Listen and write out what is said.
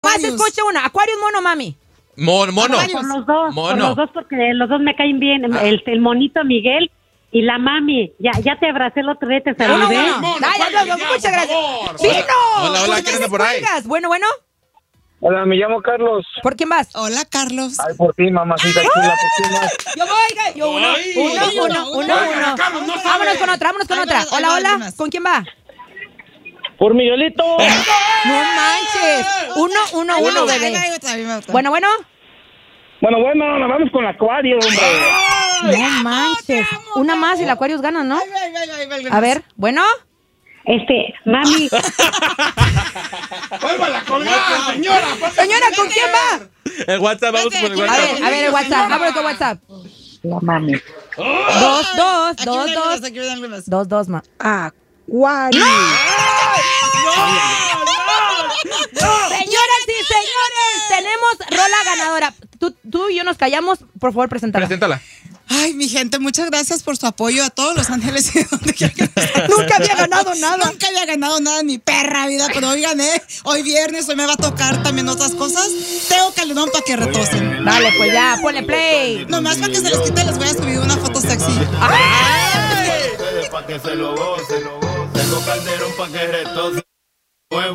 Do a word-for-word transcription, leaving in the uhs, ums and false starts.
Más escucha una. ¿Acuarius, mono, mami? Mono, mono. Con los dos, Mono. con los dos porque los dos me caen bien. El, el monito Miguel y la mami. Ya, ya te abracé el otro día, te Uno, saludé. uno. Dale, aplausos, muchas gracias. ¡Vino! Hola, hola, ¿Por ¿quién qué anda se por ahí? cuelgas? Bueno, bueno. Hola, me llamo Carlos. ¿Por quién vas? Hola, Carlos. Ay, por ti, mamacita chula, por ti más. Yo voy, ga- yo uno, Ay, uno, uno, uno, uno, uno, uno. uno. Carlos, no sabe. Vámonos con otra, vámonos con Ahí otra. va, ahí Hola, va, hola. algunas. ¿Con quién va? Por Miguelito. No manches. Uno, uno, Ahí va, uno, ahí va, ahí bebé. va otra, ahí va otra. Bueno, bueno. Bueno, bueno, nos vamos con Acuario, hombre. No manches. Una más y el Aquarius gana, ¿no? Ahí va, ahí va, ahí va, ahí va, ahí va. A ver, bueno. Este, mami, ¡Vuelva a colgar, señora! Señora, ¿con quién va? El WhatsApp, vamos con el A WhatsApp. ver, a ver el WhatsApp. Vámonos con WhatsApp. la mami. Dos, dos, Aquí dos, vienen dos. algunas, aquí vienen algunas. Dos, dos, ma. Acuario. Señoras y señores, tenemos rola ganadora. Tú, tú y yo nos callamos, por favor, preséntala. Preséntala. Ay, mi gente, muchas gracias por su apoyo a todos los ángeles y donde quiera que estén. Nunca había ganado nada. Nunca había ganado nada en mi perra vida, pero hoy gané. Hoy viernes, hoy me va a tocar también otras cosas. Tengo calidón para que retosen. Dale, pues ya, ponle play. Nomás para que se les quite, les voy a subir una foto sexy. Pa' que se lo goce, tengo calderón pa' que retose.